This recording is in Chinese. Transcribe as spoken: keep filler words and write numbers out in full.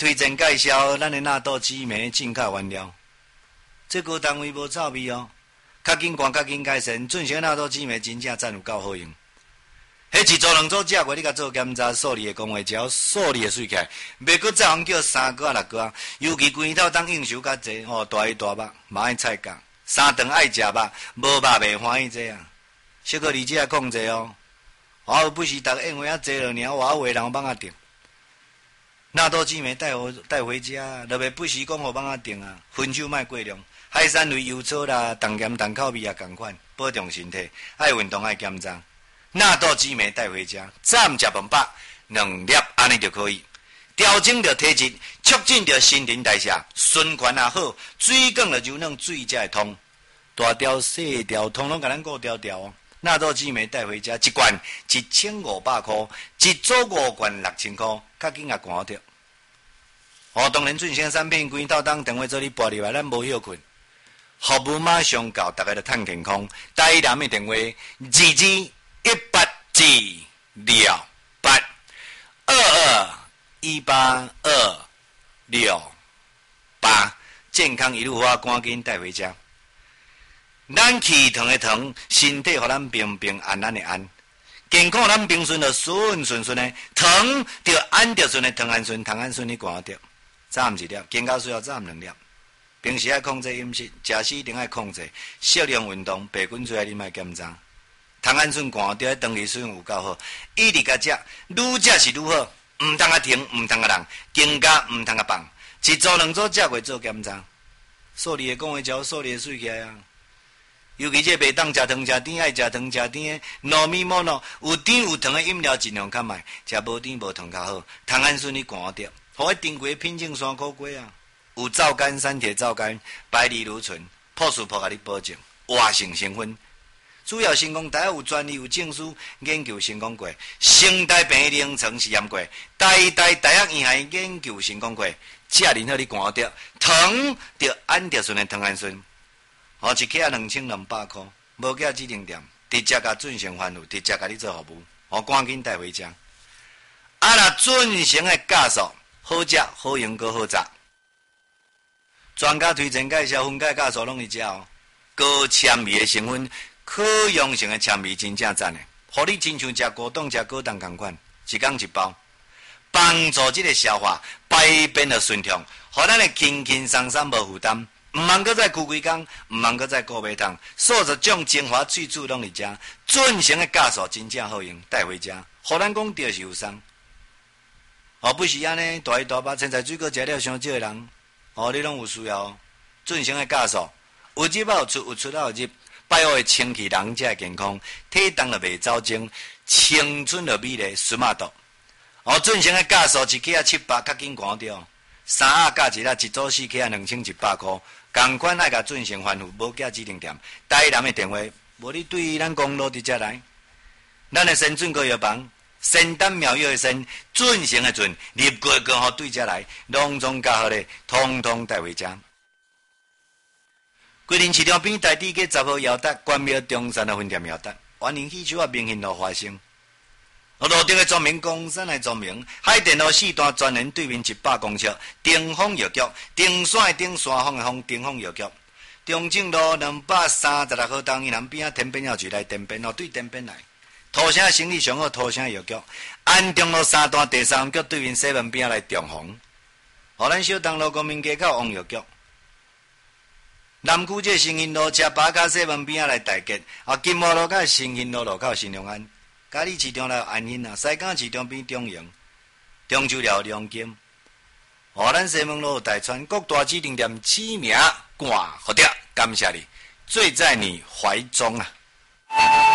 推荐介绍咱的纳豆紫梅进口原料，这个单位无臭味哦，较紧赶较紧改善，准成纳豆紫梅真正真有够好用。迄一组两组食过，你甲做检查，数字会讲话，只要数字会水起来，袂搁再通叫三个六个，尤其规头当应酬较济，哦，大鱼大肉，嘛爱菜价，三顿爱食肉，无肉袂欢喜这啊。小可你这控制哦，我不是逐个宴会啊坐了尔，我话人帮我订。纳豆紫梅带回带回家，就袂不时讲互帮我订啊，分手莫过量，海产类油炒啦，重盐重口味也共款，保重身体，爱运动爱检查。纳豆紫梅带回家，早午食饭饱，两粒安尼就可以，调整着体质，促进着新陈代谢，循环也好，水管了柔软，水才会通，大条细条，通通甲咱顾条条哦。纳豆紫梅带回家，一罐一千五百块，一组五罐六千块，较紧也赶着。哦，当然最新产品，规套当电话做你拨入来，咱无休困，服务马上到，大家就趁健康。台南的电话：二二。一八四六八二二一八二六八，健康一路花，赶紧带回家。咱气糖的糖，身体互咱平平安安的安，健康咱平顺就顺顺顺的，糖就安着顺的糖安顺，糖安顺你赶着。早暗一粒，健康需要早暗两粒。平时爱控制饮食，食食一定爱控制，适量运动，白滚水你莫检查。糖氨酸降掉，长期水用有够好，一直甲食，愈食是愈好，毋通啊停，毋通啊人，更加毋通啊放，一组两组食过做检查，数字会讲话，只数字会水起来啊。尤其这袂当食糖食甜，爱食糖食甜的糯米馍咯，有甜有糖的饮料尽量较卖，食无甜无糖较好。糖氨酸你降掉，互伊定过品种山苦果啊，有皂苷、三铁皂苷、白藜芦醇、朴素朴甲你保证，活性成分。主要成功，大家有专利有证书研究成功过，生态病临床试验过，代代大学医学研究成功过，食人好你赶掉，糖就按着顺的糖氨酸，哦一克两千两百块，无价指定店，直接甲准成番务，直接甲你做服务，哦赶紧带回家。啊那准成的价数，好食好用阁好炸，专家推荐介绍分解价数拢是食哦，高纤维的成分。可用性的纤维真正赞的，互你亲像食果冻、食果冻同款，一天一包，帮助这个消化、排便的顺畅，互咱的轻轻松松无负担，毋茫搁再顾几工，毋茫搁再顾买汤，数十种精华萃取拢伫遮，准成的价数真正好用，带回家，互咱讲着是有送。哦，不是安尼，大鱼大肉、青菜水果食了伤少的人，哦，你拢有需要，准成的价数，有入有出，有出有入。拜我的清气人才健康，体重就袂走精，青春就美丽，舒马度。哦，准成的价数一克七百，较紧赶掉。三盒加一粒，一组四克两千一百块。同款爱甲准成番务，无价指定店。台南的电话，无你对咱公路直接来。咱的深圳高药房，仙丹妙药的仙，准成的准，入过过后对遮来，拢总加好咧，通通带回家。桂林市场边台地街十号摇达，关庙中山的分店摇达，万宁喜酒啊明显路发生。路顶的专门公山的专门，海电路四段专人对面一百公尺，顶风药局，顶山的顶山峰的峰，顶风药局。中正路两百三十六号东南边啊，天边药局来天边路对天边来。土城生意上好，土城药局。安中路三段第三局对面西门边来中红。荷兰小东路国民街口王药局。南区这新兴路，车八甲西门边仔来大吉，啊金茂路甲新兴路路口新隆安，嘉义市场来安兴啊，西港市场边中营，中秋寮良金，荷兰西门路大川各大指定店起名挂好掉，感谢你，醉在你怀中啊。